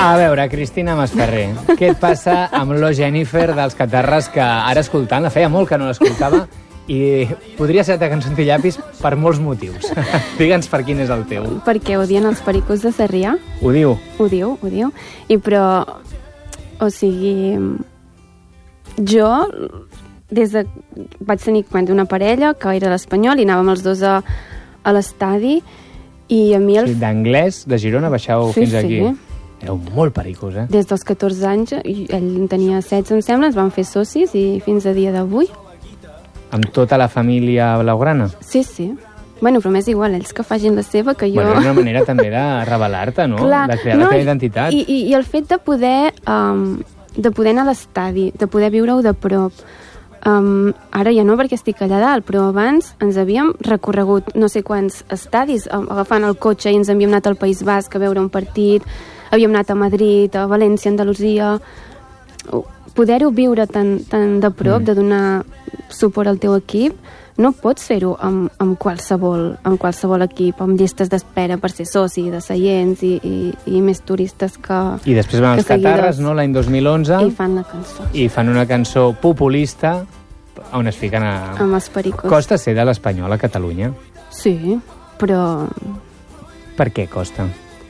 A veure, Cristina Masferrer, què et passa amb lo Jennifer dels Catarres, que ara escoltant, la feia molt que no l'escoltava, i podria ser de Cançons i Llapis per molts motius. Digue'ns per quin és el teu. Perquè odien els pericos de Sarrià. Ho diu? Ho diu. I però, o sigui, jo, des de... vaig tenir una parella que era l'Espanyol i anàvem els dos a l'estadi i a mi el... Sí, d'anglès, de Girona, baixàveu fins aquí. Sí. Éreu molt pericos, eh? Des dels 14 anys, ell en tenia 16, em sembla, ens vam fer socis i fins a dia d'avui. Amb tota la família blaugrana? Sí. Bueno, però m'és igual, ells que facin la seva, que jo... Bueno, és una manera també de revelar-te, no? Clar, de crear la teva identitat. I el fet de poder anar a l'estadi, de poder viure-ho de prop. Ara ja no, perquè estic allà dalt, però abans ens havíem recorregut no sé quants estadis, agafant el cotxe i ens havíem anat al País Basc a veure un partit, havíem anat a Madrid, a València, a Andalusia... Poder-ho viure tan de prop, de donar suport al teu equip, no pots fer-ho amb qualsevol equip, amb llistes d'espera per ser soci, de seients i més turistes que I després van els Catarres, no?, l'any 2011. I fan la cançó. I fan una cançó populista on es fiquen amb els pericos. Costa ser de l'Espanyol a Catalunya? Sí, però... Per què costa?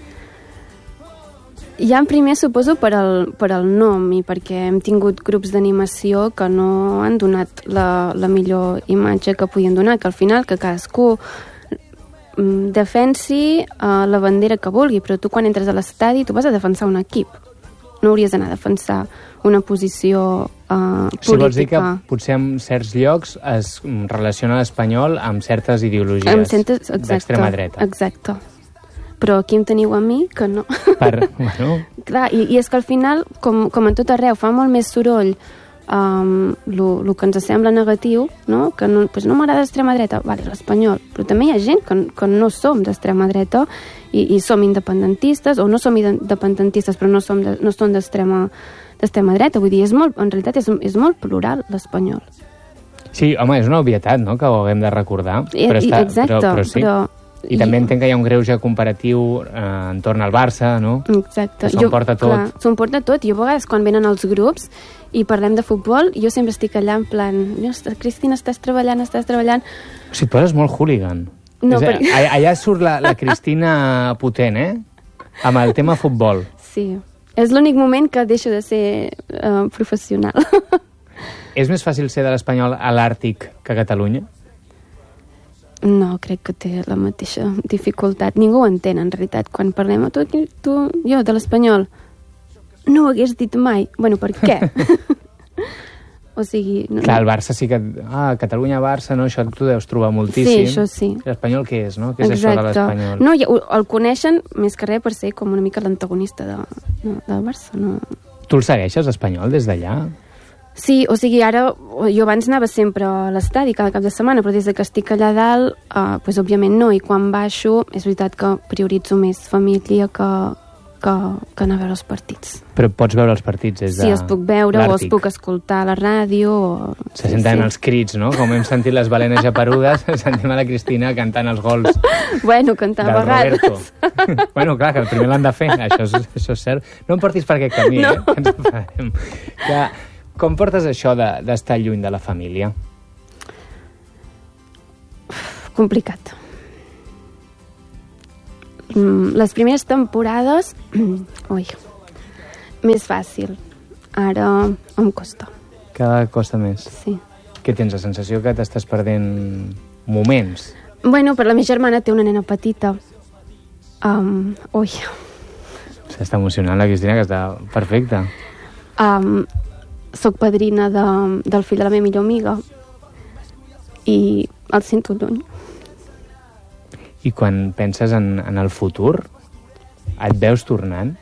Ja en primer suposo per al nom i perquè hem tingut grups d'animació que no han donat la millor imatge que podien donar, que al final que cadascú defensi la bandera que vulgui, però tu quan entres a l'estadi tu vas a defensar un equip, no hauries d'anar a defensar una posició política. Si vols dir que potser en certs llocs es relaciona l'espanyol amb certes ideologies d'extrema dreta. Exacte. Però aquí em teniu a mi, que no. Bueno. Clar, i és que al final, com en tot arreu, fa molt més soroll el que ens sembla negatiu, no? Que no m'agrada l'extrema dreta, vale, l'espanyol, però també hi ha gent que no som d'extrema dreta i som independentistes, o no som independentistes però no som d'extrema dreta, vull dir, en realitat és molt plural l'espanyol. Sí, home, és una obvietat, no?, que ho haguem de recordar. Exacte, però sí. I també entenc que hi ha un greuge comparatiu entorn al Barça, no? Exacte. Que s'ho emporta tot. Clar, s'ho emporta tot. Jo a vegades quan venen els grups i parlem de futbol, jo sempre estic allà en plan, Cristina, estàs treballant. O sigui, et poses molt hooligan. No, allà surt la Cristina potent, amb el tema futbol. Sí. És l'únic moment que deixo de ser professional. És més fàcil ser de l'Espanyol a l'Àrtic que a Catalunya? No, crec que té la mateixa dificultat. Ningú ho entén, en realitat. Quan parlem, jo, de l'espanyol, no ho hagués dit mai. Bueno, per què? O sigui... Clar, el Barça sí que... Catalunya-Barça, no? Això tu deus trobar moltíssim. Sí, això sí. L'espanyol què és, no? Què és això de l'espanyol? No, el coneixen més que res per ser com una mica l'antagonista del Barça, no? Tu el segueixes, l'espanyol, des d'allà? Sí, o sigui, ara, jo abans anava sempre a l'estadi cada cap de setmana, però des que estic allà dalt, doncs, òbviament no, i quan baixo, és veritat que prioritzo més família que anar a veure els partits. Però pots veure els partits des de l'Àrtic? Sí, els puc veure, o els puc escoltar a la ràdio, Se senten els crits, no? Com hem sentit les balenes japerudes, sentim a la Cristina cantant els gols. Bueno, cantar a vegades. Bueno, clar, que primer l'han de fer, això és cert. No em portis per aquest camí, no. Que ens farem. Com portes això d'estar lluny de la família? Complicat. Les primeres temporades... més fàcil. Ara em costa. Cada costa més? Sí. Què tens, la sensació que t'estàs perdent moments? Bueno, però la meva germana té una nena petita. S'està emocionant la Cristina, que està perfecta. Soc padrina del fill de la meva millor amiga i el sento lluny. I quan penses en el futur, et veus tornant?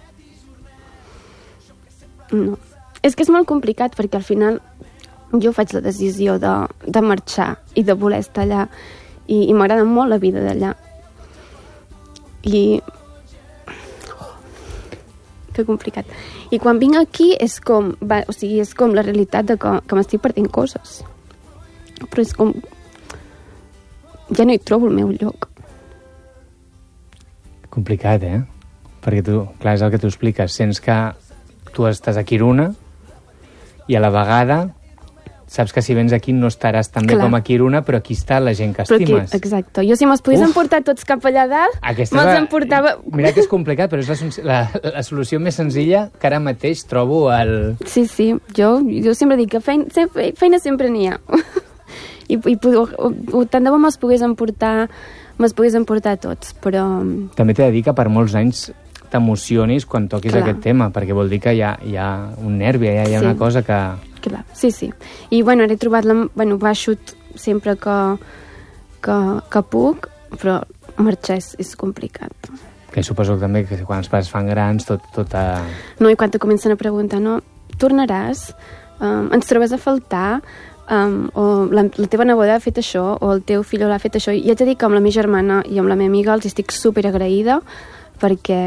No. És que és molt complicat, perquè al final jo faig la decisió de marxar i de voler estar allà, i m'agrada molt la vida d'allà. Que complicat. I quan vinc aquí és com la realitat de que m'estic perdent coses. Però és com... ja no hi trobo el meu lloc. Complicat, Perquè tu, clar, és el que tu expliques. Sents que tu estàs a Kiruna i a la vegada saps que si vens aquí no estaràs tan bé com a Kiruna, però aquí està la gent que estimes. Exacte. Jo si me'ls pogués emportar tots cap allà dalt, me'ls emportava... Mira que és complicat, però és la solució més senzilla que ara mateix trobo al... Sí, jo sempre dic que feina sempre n'hi ha. I tant de bo me'ls pogués emportar tots, però... També t'he de dir que per molts anys t'emocionis quan toquis aquest tema, perquè vol dir que hi ha un nervi, hi ha una cosa que... Clar, sí. I, bueno, he trobat... baixo sempre que puc, però marxar és complicat. Que suposo també que quan els pares fan grans, tot a... No, i quan te comencen a preguntar, no, tornaràs? Ens trobes a faltar? O la teva neboda ha fet això, o el teu fill l'ha fet això. I haig de dir que amb la meva germana i amb la meva amiga els estic superagraïda perquè...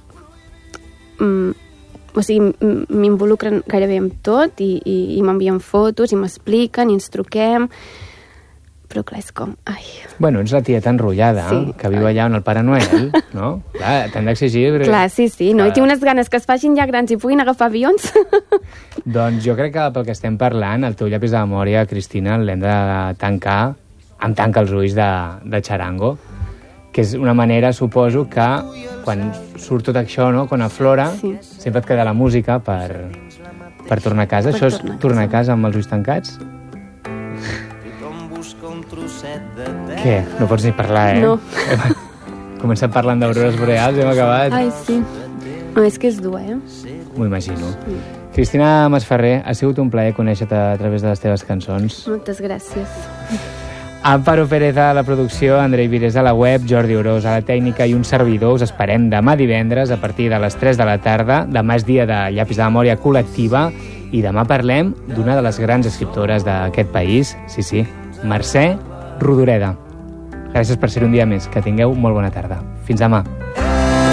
o sigui, m'involucren gairebé amb tot i m'envien fotos i m'expliquen i ens truquem, però clar, és com... Ai. Bueno, ets la tieta enrotllada, que viu allà on el Pare Noel, no? Clar, t'han d'exigir... Clar, sí, no? I tinc unes ganes que es facin ja grans i puguin agafar avions. Doncs jo crec que pel que estem parlant, el teu llapis de memòria, Cristina, l'hem de tancar amb tanca els ulls de xarango, que és una manera, suposo, que quan surt tot això, no?, quan aflora, sempre et queda la música per tornar a casa. Això és tornar a casa amb els ulls tancats? Què? No pots ni parlar, No. Comencem parlant d'aurores boreals, hem acabat. Ai, sí. No, és que és dur, M'ho imagino. Cristina Masferrer, ha sigut un plaer conèixer-te a través de les teves cançons. Moltes gràcies. Amparo Pérez a la producció, Andrei Vires a la web, Jordi Orós a la tècnica i un servidor. Us esperem demà divendres a partir de les 3 de la tarda. Demà és dia de llapis de memòria col·lectiva i demà parlem d'una de les grans escriptores d'aquest país, sí, Mercè Rodoreda. Gràcies per ser un dia més. Que tingueu molt bona tarda. Fins demà.